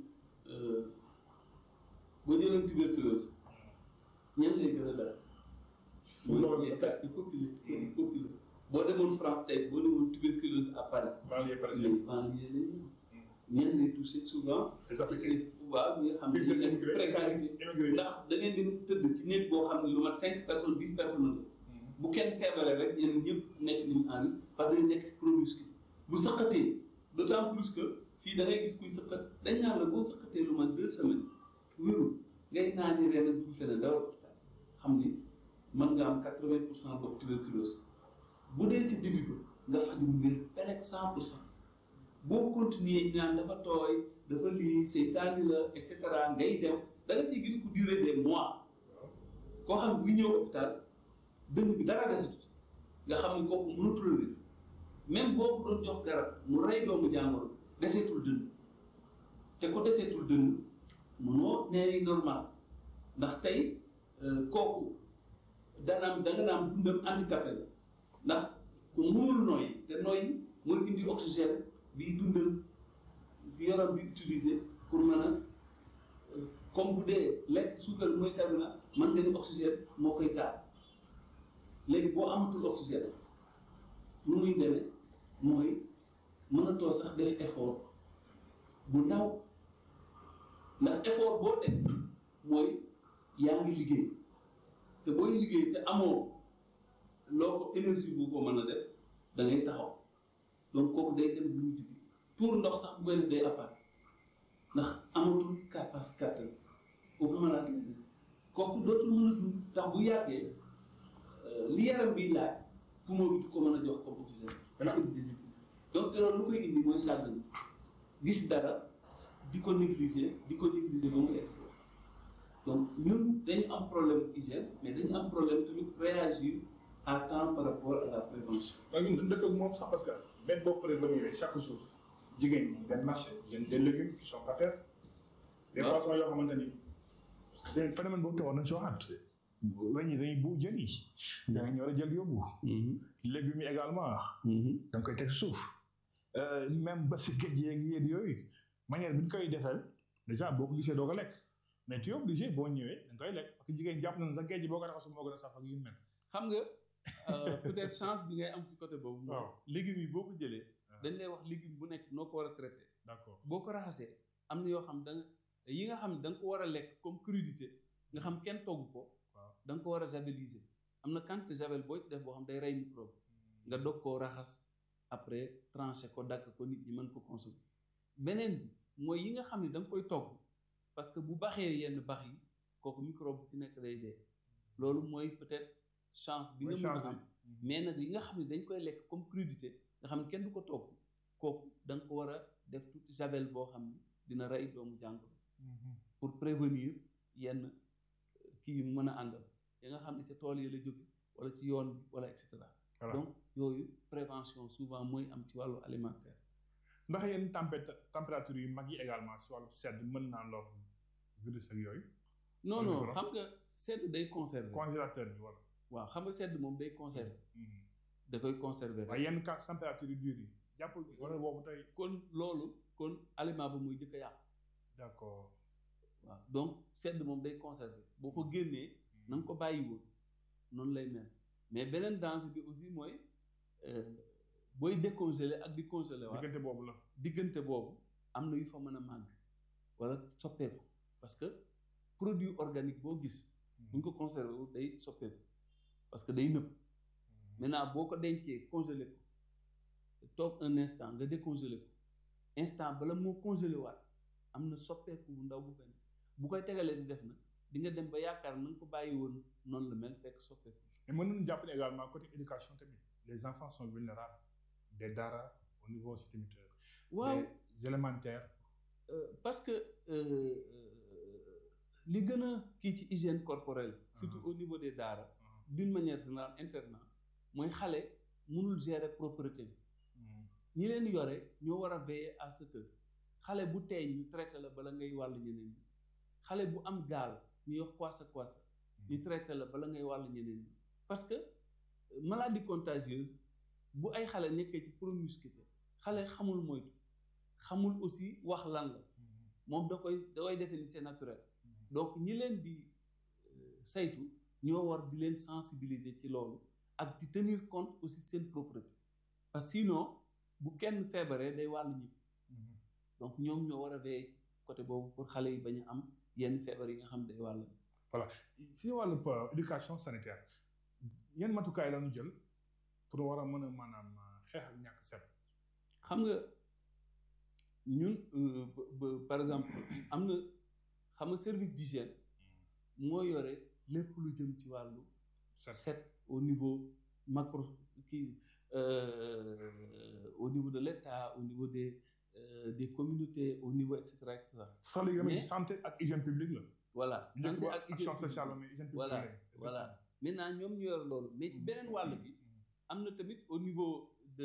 boo jëloon tuberculose ñan lay gën a dara. fu loolu les quartiers populaires populaires boo demoon France tey boo demoon tuberculose à Paris. banlieue parisienne banlieue lañ ñan lay touché souvent. les Africains waaw ñi nga xam ne ñu nekk précarité ndax da ngeen di tëdd ci néeg boo xam ne lu mat cinq personnes dix personnes la. bu kenn feebaree rek ñenn ñëpp nekk nañu en risque parce que dañu nekk ci promiscu bu sëqatee d'autant plus que fii da ngay gis kuy sëqat dañ naan la boo sëqatee lu mat deux semaines wérul ngay naan ni ren a dugg feneen dawal hôpital xam ni mën nga am quatre-vingts pour cent boobu tuberculose bu dee ci début ba nga faj mu wér pelek cent pour cent boo continuer ñaan dafa tooy dafa lii seytaani la et cetera ngay dem da nga ciy gis ku durer des mois koo xam buy ñëw hôpital dënn bi dara desut nga xam ni kooku mënatul a wér même boo ko doon jox garab mu rey doomu jàngoro deseetul dënn te ko deseetul dënn mënoo nee normal ndax tey kooku danaam da nga naam dundam handicapé la ndax ku mënul nooyi te nooyi mooy indi oxygène bi dundal bi yaram bi utiliser pour mën a comme bu dee lekk suukar mooy carburant mën nga ni oxygène moo koy taal léegi boo amatul oxygène lu muy demee mooy mënatoo sax def effort bu ndaw ndax effort boo def mooy yaa ngi liggéey te booy liggéey te amoo loo ko énergie bu ko mën a def da ngay taxaw donc kooku day dem lu mu jubbi pour ndox sax bu koy def day appart ndax amatul capacité foofu mën a kooku dootul mën a dund tax bu yàggee li yaram bi laaj poumon bi du ko mën a jox comme oxygène dana indi déséquilibre donc te loolu lu koy indi mooy charge gis dara di ko négliger di ko négliger ba mu egg donc ñun dañu am problème hygiène mais dañu am problème tamit réagir à temps par rapport à la prévention. waaye ñun dañu dëkk ak moom sax parce que même boo prévenir chaque jour jigéen ñi dem marché jënd des légumes qui sont par terre. des poissons yoo xamante ni. parce que phénomène boobu taxoon nañu soo ànd. weñ yi dañuy bu jën yi. da nga ñëw a jël yóbbu. légumes yi également. da nga koy teg suuf. même ba si géej yeeg yéen yooyu manière bi ñu koy defal déjà boo ko gisee doo ko lekk mais tu es obligé boo ñëwee da nga koy lekk parce que jigéen jàpp na sa géej boo ko raxasu moo gën a saf ak yu mel. xam nga peut-être chance bi ngay am ci côté boobu. waaw légumes yi boo ko jëlee. dañ lay wax légume bu nekk noo ko war a traité. d'accord boo ko raxasee am na yoo xam da nga yi nga xam da nga ko war a lekk comme crudité nga xam kenn togg ko. da nga ko war a javeliser am na quantité javel boo ci def boo xam day rey microbe nga dog koo raxas après tranché ko dagg ko nit ñi mën ko consommer beneen bi mooy yi nga xam ne da nga koy togg parce que bu baxee yenn bax yi kooku microbe ci nekk day dee loolu mooy peut-être chance bi nga mën a am mais nag yi nga xam ne dañ koy lekk comme crudité nga xam ne kenn du ko togg kooku da nga ko war a def tuuti javel boo xam ne dina rey doomu jàngoro pour prévenir yenn kii mën a àndal ya nga xam ne ca tool yi la jóge wala ci yoon bi wala et cetera donc yooyu prévention souvent mooy am ci wàllu alimentaire ndax yenn température yu mag yi également si wàllu sedd mën naa lor virus ak yooyu. non non xam nga sedd day conserver. congélateur bi wala. waaw xam nga sedd moom day conserver. da koy conserver. waaye yenn cas température yu dur yi jàppul wala boobu tey. kon loolu kon aliment ba muy jëkk a yàqu. d'accord. waaw donc sedd moom day conserver boo ko génnee. na nga ko bàyyi woon noonu lay mel mais beneen danger bi aussi mooy booy décongelé ak di congelé waat. diggante boobu la. diggante boobu am na yu fa mën a màgg wala soppeeku parce que produit organique boo gis. bu ñu ko conservé wu day soppeeku parce que day nëb. maintenant boo ko dencee congelé ko toog un instant nga décongelé ko instant bala moo congelé waat am na soppeeku bu ndaw bu benn bu koy tegalee di def nag di nga dem ba yaakaar na nga ko bàyyi woon noonu la mel fekk soppeeku. mais mën nañu jàpp ne également côté éducation tamit les enfants sont vulnérables des daara au niveau systémique. waaw des élémentaires. Euh, parce que li gën a kii ci hygiène corporelle. surtout uh-huh. au niveau des daara. Uh-huh. d'une manière générale internat mooy xale mënul gérer propreté bi. Uh-huh. ñi leen yore ñoo war a veiller à ce que xale bu teeñ ñu traité la bala ngay wàll ñeneen ñi xale bu am gaal ñu wax kwasa kwasa ñu traité la bala ngay wàll ñeneen ñi parce que maladie contagieuse bu ay xale nekkee ci promiscuité xale xamul moytu xamul aussi wax lan la moom da koy da koy defee ni c'est naturel donc ñi leen di saytu ñoo war di leen sensibiliser ci loolu ak di tenir compte aussi seen propreté parce que sinon bu kenn feebaree day wàll ñi donc ñoom ñoo war a veiller ci côté boobu pour xale yi bañ a am yenn feebar yi nga xam day wàll. voilà si wàllu éducation sanitaire yan matukaay la ñu jël pour war a mën a maanaam xeex ak ñàkk set. xam nga ñun par exemple am na xam nga service d'hygiène moo yore lépp lu jëm ci wàllu. set au niveau macro kii au niveau de l'État au niveau des euh, des communautés au niveau et cetera et cetera. sax léegi mais santé ak hygiène publique la. voilà santé ak hygiène sociale mais hygiène publique voilà voilà maintenant ñoom ñu yor loolu mais ci beneen wàll bi am na tamit au niveau de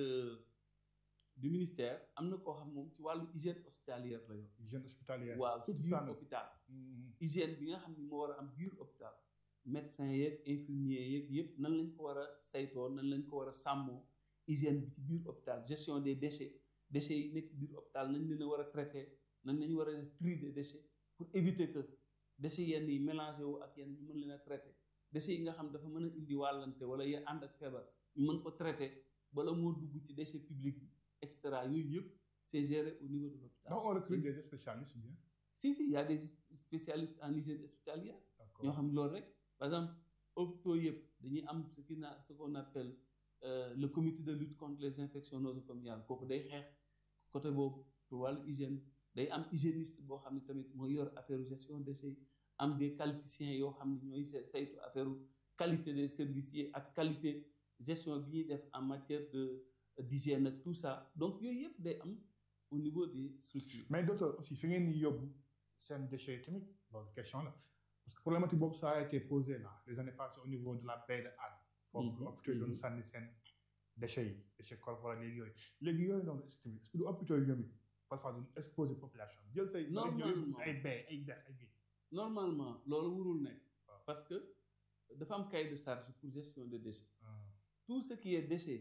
du ministère am na koo xam moom ci wàllu hygiène hospitalière la yor. hygiène hospitalière waaw ci biir hôpital. hygiène bi nga xam ne moo war a am biir hôpital. médecin yeeg infirmier yeeg yëpp nan lañ ko war a saytoo nan lañ ko war a sàmmoo hygiène bi ci biir hôpital gestion des déchets déchets yi nekk biir hôpital nañ leen a war a traité nañ lañu war a def tri des déchets pour éviter que déchets yenn yi mélangé wu ak yenn ñu mën leen a traité déchets yi nga xam dafa mën a indi wàllante wala ya ànd ak feebar ñu mën ko traité bala moo dugg ci déchet public bi et cetera yooyu yëpp c'est géré au niveau de l'hôpital. donc on recrute des spécialistes ou bien. si si il y a des spécialistes en hygiène hospitalière. ñoo xam loolu rek. par exemple hôpitaux yëpp dañuy am ce qui na ce qu'on appelle euh, le comité de lutte contre les infections nosocomiales kooku day xeex côté boobu pour wàllu hygiène day am hygiéniste boo xam ne tamit mooy yor affaire gestion déchets yi am des qualiticiens yoo xam ne ñooy saytu affaire qualité des services yi ak qualité gestion bi ñuy def en matière de d'hygiène ak tout ça donc yooyu yëpp day am au niveau des structures. mais docteur aussi fi ngeen di yóbbu seen déchets yi tamit loolu question la. parce que problématique boobu ça a été posé là les années passées au niveau de la baie de Hann. foofu hôpitaux yi doon sànni seen déchets yi déchets corporels léegi yooyu léegi yooyu noonu est-ce que est-ce que du hôpitaux yi ñoom it parfois duñ exposer population bi jël say. normalement ay baie ay dex ay géej. normalement loolu warul nekk. parce que dafa am cahier de charge pour gestion des déchets. tout ce qui est déchets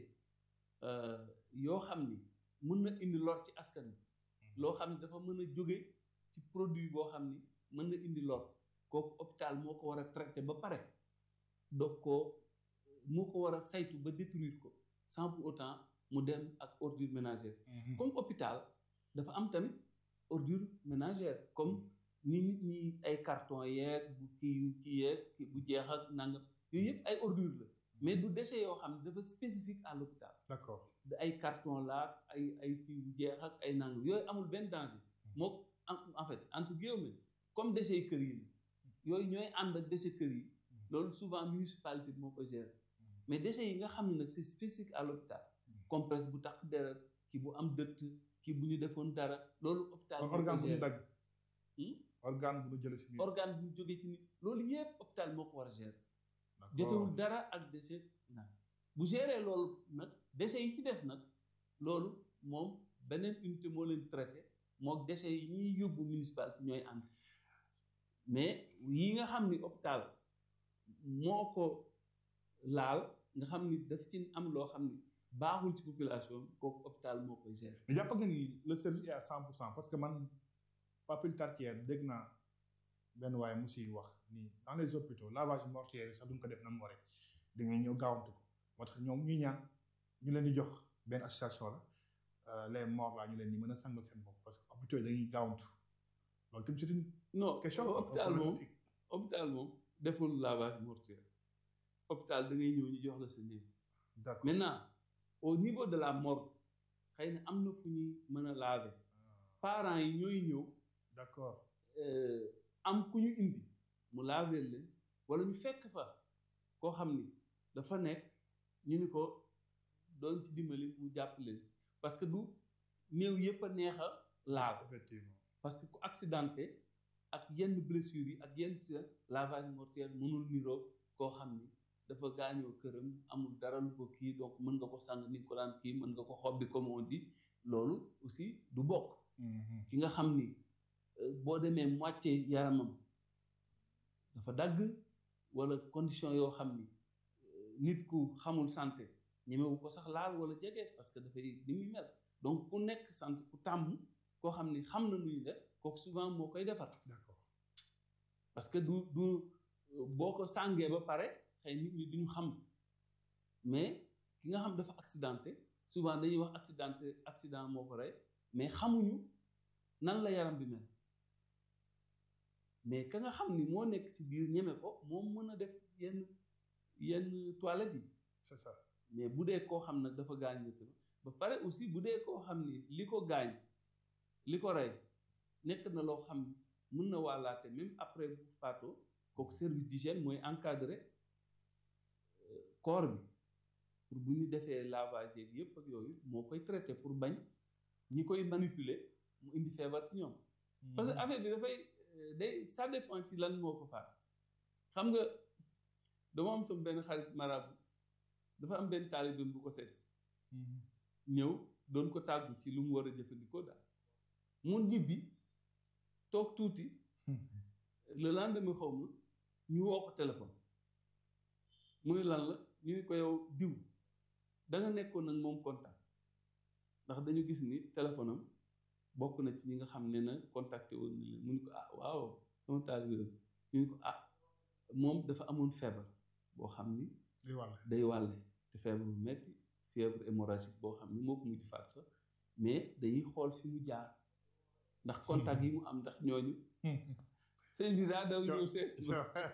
yoo xam ni mën na indi lor ci askan bi. loo xam ni dafa mën a jóge ci produit boo xam ni mën na indi lor. kooku hôpital moo ko war a traité ba pare donc koo moo ko war a saytu ba détruire ko sans pour autant mu dem ak ordure ménagère. Mm-hmm. comme hôpital dafa am tamit ordure ménagère comme ni nit ñi ay carton yeeg bu kii kii yeeg bu jeex ak nangam yooyu yëpp ay ordure la mais du déchet yoo xam ne dafa spécifique à l'hôpital. d'accord ay carton la ay ay kii bu jeex ak ay nangam yooyu amul benn danger. moo en fait entre guillemets comme déchets yi kër yi yooyu ñooy ànd ak déchets kër yi loolu souvent municipalité bi moo ko gérer mais déchets yi nga xam ne nag c'est spécifique à l'hôpital compresse bu tax deret ki bu am dëtt ki bu ñu defoon dara loolu hôpital organe bu ñu dagg organe bu ñu jëlee ci nit organe bu ñu jógee ci nit loolu yëpp hôpital moo ko war a gérer jotewul dara ak déchet ménager bu gérer loolu nag déchets yi ci des nag loolu moom beneen unité moo leen traité mook déchets yi ñuy yóbbu municipalité ñooy ànd mais yi nga xam ni hôpital moo ko laal nga xam ni daf ci am loo xam ni baaxul ci population kooku hôpital moo koy gérer. mais jàpp nga ni le service est à cent pour cent parce que man pas plus tard qu'hier dégg naa benn waaye mu siy wax ni dans les hôpitaux lavage mortuaire sax duñ ko def na mu waree da ngay ñëw gaawantu ko moo tax ñoom ñuy ñaan ñu leen di jox benn association la les morts là ñu leen di mën a sangal seen bopp parce que hôpitaux yi dañuy gaawantu loolu tamit c'est une non question hôpital moom hôpital moom deful lavage mortuaire hôpital da ngay ñëw ñu jox la sa néew. d'accord maintenant au niveau de la morgue xëy na am na fu ñuy mën a laver parents yi ñooy ñëw. d'accord am ku ñu indi mu laver leen wala ñu fekk fa koo xam ni dafa nekk ñu ni ko doon ci dimbali mu jàpp leen parce que du néew yëpp a neex a laal. effectivement parce que ku accidenté ak yenn blessures yi ak yenn sa lavage mortuaire mënul niroo koo xam ni dafa gaañoo këram amul dara lu ko kii donc mën nga ko sang ni ko daan kii mën nga ko xobbi comme on dit loolu aussi du bokk. ki nga xam ni boo demee moitié yaramam dafa dagg wala condition yoo xam ni nit ku xamul santé ñemewu ko sax laal wala jege parce que dafay ni muy mel donc ku nekk santé ku tàmm koo xam ni xam na nuy def kooku souvent moo koy defar. d'accord parce que du du boo ko sàngee ba pare xëy nit ñi duñu xam mais ki nga xam dafa accidenté souvent dañuy wax accidenté accident moo ko rey mais xamuñu nan la yaram bi mel mais ka nga xam ni moo nekk ci biir ñeme ko moom mën a def yenn yenn toilettes yi. c'est ça mais bu dee koo xam nag dafa gaañ nit ba pare aussi bu dee koo xam ni li ko gaañ li ko rey nekk na loo xam ni mën na wàllaate même après bu faatoo kooku service d'hygiène mooy encadrer corps bi pour bu ñu defee lavage yeeg yëpp ak yooyu moo koy traité pour bañ ñi koy manipuler mu indi feebar ci ñoom. parce que affaire bi dafay day ça dépend ci lan moo ko faat xam nga dama am sama benn xarit marabu dafa am benn taalibeem bu ko seet ñëw doon ko tàggu ci lu mu war a jëfandikoo daal mu ñibbi toog tuuti le lendemain xaw ma ñu woo ko téléphone mu ne lan la ñu ne ko yow diw da nga nekkoon nag moom contact ndax dañu gis ni téléphone am bokk na ci ñi nga xam ne na contacté woon na leen mu ne ko ah waaw sama taalibe ñu ne ko ah moom dafa amoon feebar boo xam ni day wàlle day wàlle te feebar bu metti fièvre hémorragique boo xam ni moo ko mujj faat sax mais dañuy xool fi mu jaar ndax contact yi mu am ndax ñooñu sëñ bi daa daw ñëw seet si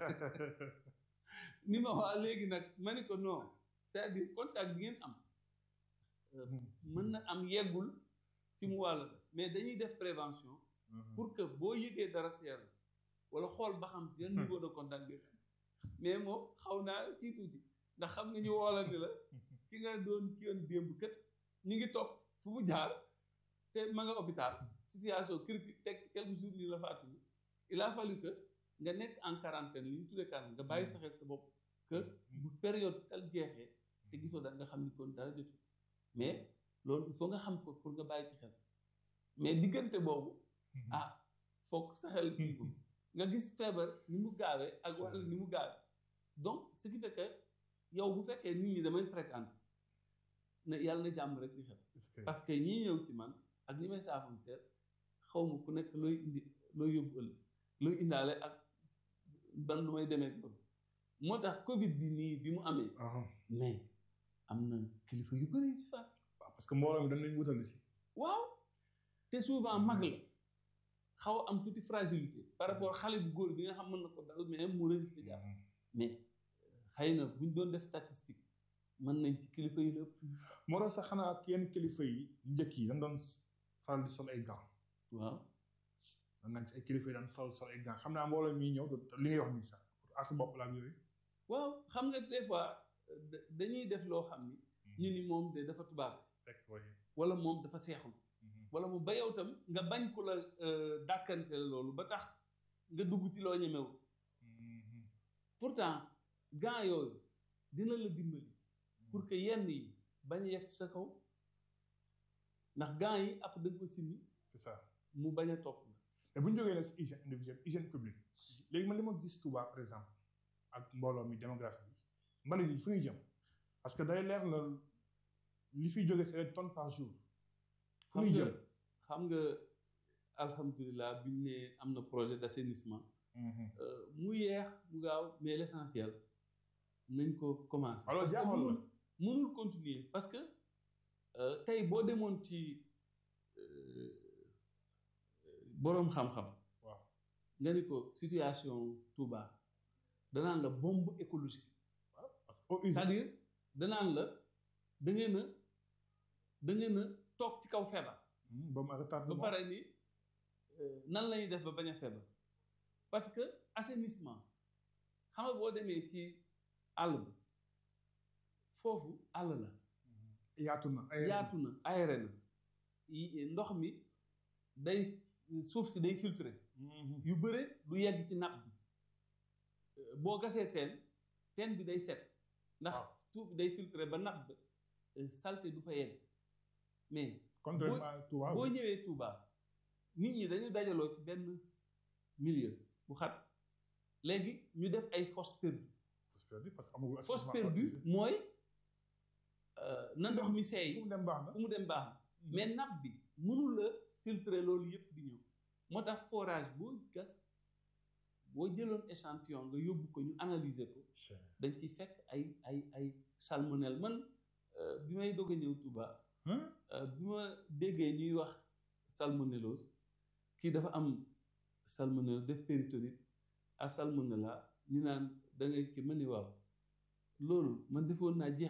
ni ma waa léegi nag ma ni ko non c'est-à-dire contact bi ngeen am mën na am yeggul ci mu wàll mais dañuy def prévention pour que boo yëgee dara sa yaram wala xool ba xam yan niveau de contact ngeen am mais moom xaw naa ci tuuti ndax xam nga ñu woola ni la ki nga doon ki yoon démb kët ñu ngi topp fu mu jaar te ma nga hôpital situation critique teg ci quelques jours nii la faatu il a fallu que nga nekk en quarantaine li ñu tuddee quarantaine nga bàyyi sa xel sa bopp que bu période tel jeexee te gisoo daal nga xam ni kon dara jotu mais loolu il faut nga xam ko pour nga bàyyi ci xel mais diggante boobu ah foog sa xel kii ko nga gis feebar ni mu gaawee ak wàll ni mu gaawee donc ce qui fait que yow bu fekkee nit ñi damay fréquenter na yàlla na jàmm rek di xew parce que ñii ñëw ci man ak ñi may saafanteel xaw ma ku nekk looy indi looy yóbbu ëllëg looy indaale ak ban lu may demee loolu moo tax Covid bi nii bi mu amee. mais am na kilifa yu bëri yu ci faat. waaw parce que mbooloo mi dañ leen wutali si. waaw te souvent mag la xaw am tuuti fragilité par rapport xale bu góor bi nga xam mën na ko dal mais mu résister jàpp mais xëy na buñ doon def statistique mën nañ ci kilifa yi lépp. moo tax sax xanaa ak yenn kilifa yi njëkk yi dañ doon faral di sol ay gants. waaw. dañ nañ si ay kilifa yi daan sol sol ay gants xam naa mbooloo mi ñëw li ngay wax nii sax pour aar sa bopp la ak yooyu. waaw xam nga des fois dañuy def loo xam ni. ñu ni moom de dafa tubaab. wala moom dafa seexul. wala mu ba yow tam nga bañ ku la dàkkante loolu ba tax nga dugg ci loo ñemewul. pourtant gants yooyu dina la dimbali. pour que yenn yi bañ a yegg sa kaw ndax gants yi après da nga ko simmi c'est ça mu bañ a topp la. te bu ñu jógee nag si hygiène individuelle hygiène publique léegi man li ma gis Touba par exemple ak mbooloo mi démographie bi mbalit yi fu ñuy jëm parce que day leer la li fiy jógee c'est des tonnes par jour. fu ñuy jëm xam nga alhamdulilah bi ñu ne am na projet d'assainissement. mu yeex mu gaaw mais l'essentiel nañ ko commencer. alors parce que jaaxal mënul mënul continuer parce que tey boo demoon ci boroom xam-xam. waaw nga ni ko situation Touba danaan la bombe écologique. waaw parce que c'est-à-dire danaan la da ngeen a da ngeen a toog ci kaw feebar. ba mu retardement ba pare ni nan la ñuy def ba bañ a feebar. parce que assainissement xam nga boo demee ci àll ba foofu àll la. yaatu na yaatu na aéré na ndox mi day suuf si day filtré. yu bëre du yegg ci nappe bi boo gasee teen teen bi day set. ndax suuf bi day filtré ba nappe ba saleté du fa yegg mais. contrairement Touba boo ñëwee Touba nit ñi dañu dajaloo ci benn milieu bu xat léegi ñu def ay fosse perdue. fosse perdue parce que amagul fosse perdue mooy na ndox mi seey. fu mu dem baax na fu mu dem baax na mais nappe bi mënul a filtrer loolu yëpp di ñëw moo tax forage boo gas boo jëloon échantillon nga yóbbu ko ñu analyser ko dañ ci fekk ay ay ay salmonelle man bi may doog a ñëw Touba. bi ma déggee ñuy wax salmonellose kii dafa am salmonellose def péritonite à salmonella ñu naan da ngay ki ma ni waaw loolu man defoon naa jeex